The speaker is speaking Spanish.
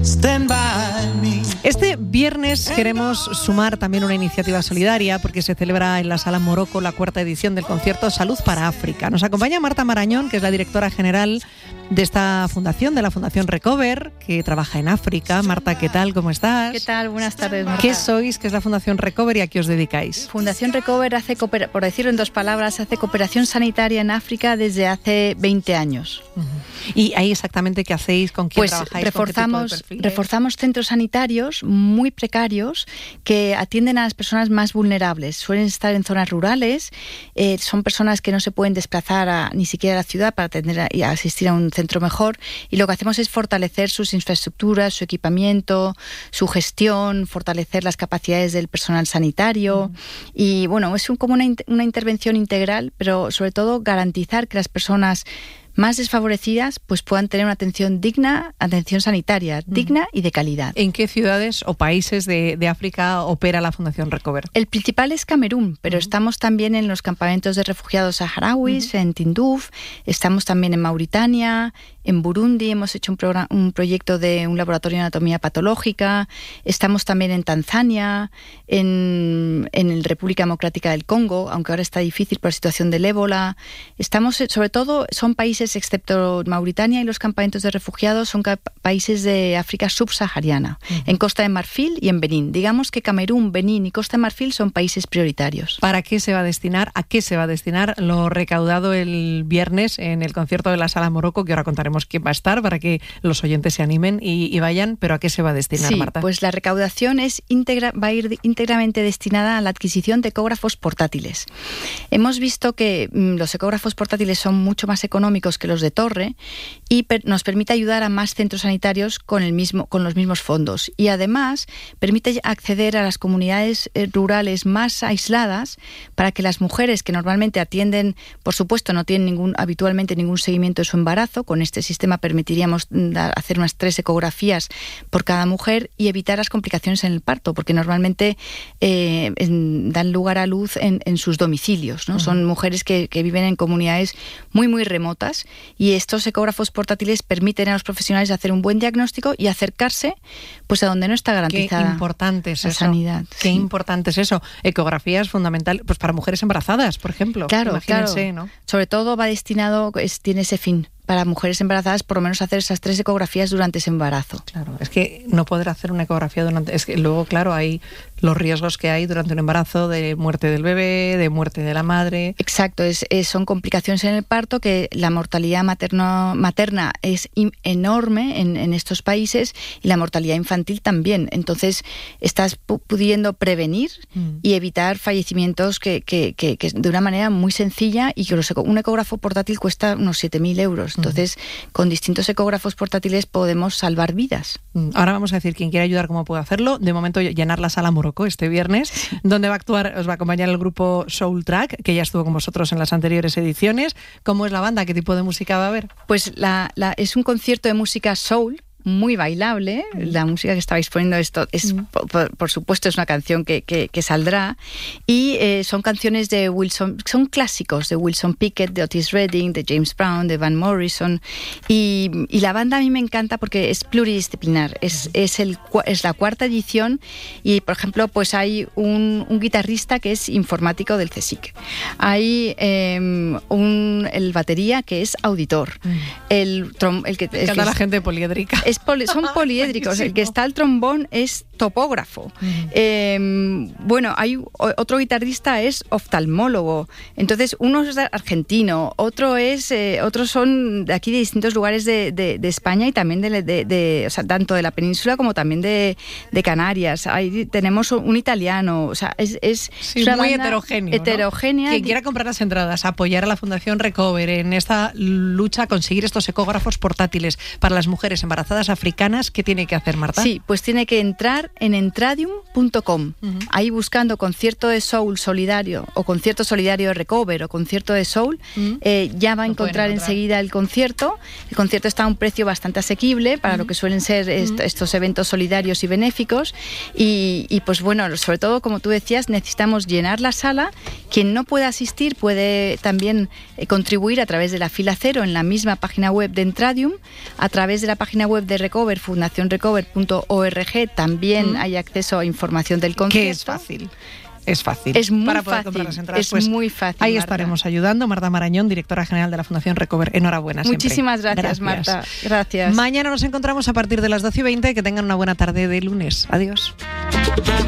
stand by me. Este viernes queremos sumar también una iniciativa solidaria porque se celebra en la Sala Morocco la 4ª edición del concierto Salud para África. Nos acompaña Marta Marañón, que es la directora general de esta fundación, de la Fundación Recover, que trabaja en África. Marta, ¿qué tal? ¿Cómo estás? ¿Qué tal? Buenas tardes, Marta. ¿Qué sois? ¿Qué es la Fundación Recover y a qué os dedicáis? Fundación Recover hace, por decirlo en 2 palabras, hace cooperación sanitaria en África desde hace 20 años. ¿Y ahí exactamente qué hacéis? ¿Con quién trabajáis? Reforzamos centros sanitarios muy precarios que atienden a las personas más vulnerables. Suelen estar en zonas rurales, son personas que no se pueden desplazar ni siquiera a la ciudad para atender y asistir a un centro mejor, y lo que hacemos es fortalecer sus infraestructuras, su equipamiento, su gestión, fortalecer las capacidades del personal sanitario y bueno, es como una intervención integral, pero sobre todo garantizar que las personas más desfavorecidas pues puedan tener una atención digna, atención sanitaria digna y de calidad. ¿En qué ciudades o países de África opera la Fundación Recover? El principal es Camerún, pero estamos también en los campamentos de refugiados saharauis, en Tinduf, estamos también en Mauritania, en Burundi hemos hecho un proyecto de un laboratorio de anatomía patológica, estamos también en Tanzania, en la República Democrática del Congo, aunque ahora está difícil por la situación del ébola. Estamos, sobre todo, son países, excepto Mauritania y los campamentos de refugiados, son países de África subsahariana, en Costa de Marfil y en Benín. Digamos que Camerún, Benín y Costa de Marfil son países prioritarios. ¿Para qué se va a destinar? ¿A qué se va a destinar lo recaudado el viernes en el concierto de la Sala Morocco, que ahora contaremos quién va a estar para que los oyentes se animen y vayan, pero ¿a qué se va a destinar, Marta? Pues la recaudación va a ir íntegramente destinada a la adquisición de ecógrafos portátiles. Hemos visto que los ecógrafos portátiles son mucho más económicos que los de torre y nos permite ayudar a más centros sanitarios con los mismos fondos, y además permite acceder a las comunidades rurales más aisladas para que las mujeres que normalmente atienden, por supuesto no tienen habitualmente ningún seguimiento de su embarazo, con este sistema permitiríamos hacer unas 3 ecografías por cada mujer y evitar las complicaciones en el parto, porque normalmente dan lugar a luz en sus domicilios, ¿no? Son mujeres que viven en comunidades muy, muy remotas, y estos ecógrafos portátiles permiten a los profesionales hacer un buen diagnóstico y acercarse pues a donde no está garantizada Qué importante es la eso. sanidad. Qué importante es eso. Ecografías fundamentales pues para mujeres embarazadas, por ejemplo. Claro, imagínense, claro. ¿no? Sobre todo va destinado, tiene ese fin, para mujeres embarazadas, por lo menos hacer esas 3 ecografías durante ese embarazo. Claro, es que no poder hacer una ecografía es que luego, claro, hay los riesgos que hay durante un embarazo de muerte del bebé, de muerte de la madre. Exacto, son complicaciones en el parto, que la mortalidad materna es enorme en estos países, y la mortalidad infantil también. Entonces, estás pudiendo prevenir y evitar fallecimientos que de una manera muy sencilla, y que un ecógrafo portátil cuesta unos 7.000 euros. Entonces, con distintos ecógrafos portátiles podemos salvar vidas. Ahora vamos a decir quién quiere ayudar, cómo puede hacerlo. De momento, llenar la Sala Morocco este viernes, donde va a actuar, os va a acompañar el grupo Soul Track, que ya estuvo con vosotros en las anteriores ediciones. ¿Cómo es la banda? ¿Qué tipo de música va a haber? Pues es un concierto de música soul, muy bailable. La música que estabais poniendo es por supuesto es una canción que saldrá, y son canciones de son clásicos de Wilson Pickett, de Otis Redding, de James Brown, de Van Morrison, y la banda a mí me encanta porque es pluridisciplinar. Es la 4ª edición, y por ejemplo pues hay un guitarrista que es informático del CSIC, hay el batería que es auditor, el que la gente poliédrica. Son poliédricos. El que está al trombón es topógrafo. Bueno, hay otro guitarrista es oftalmólogo. Entonces, uno es argentino, otros son de aquí, de distintos lugares de España, y también o sea, tanto de la península como también de Canarias. Ahí tenemos un italiano. O sea, es una muy banda heterogénea. Quien quiera comprar las entradas, apoyar a la Fundación Recover en esta lucha a conseguir estos ecógrafos portátiles para las mujeres embarazadas africanas, ¿qué tiene que hacer, Marta? Sí, pues tiene que entrar entrar en entradium.com. Ahí buscando concierto de soul solidario o concierto solidario de Recover o concierto de soul, ya va a encontrar enseguida el concierto. El concierto está a un precio bastante asequible para lo que suelen ser estos eventos solidarios y benéficos. Y pues bueno, sobre todo, como tú decías, necesitamos llenar la sala. Quien no pueda asistir puede también contribuir a través de la fila cero en la misma página web de Entradium, a través de la página web de Recover, fundacionrecover.org, también hay acceso a información del concierto. Que es fácil. Es fácil. Es muy para poder fácil. comprar las entradas. Es pues muy fácil. Ahí Marta. estaremos ayudando. Marta Marañón, directora general de la Fundación Recover. Enhorabuena. Muchísimas gracias, Marta. Gracias. Mañana nos encontramos a partir de las 12:20. Que tengan una buena tarde de lunes. Adiós.